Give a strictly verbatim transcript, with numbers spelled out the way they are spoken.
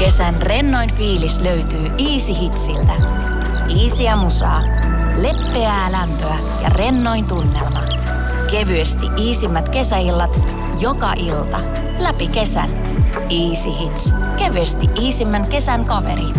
Kesän rennoin fiilis löytyy Easy Hitsiltä. Easyä musaa, leppeää lämpöä ja rennoin tunnelma. Kevyesti iisimmät kesäillat, joka ilta, läpi kesän. Easy Hits, kevyesti iisimmän kesän kaveri.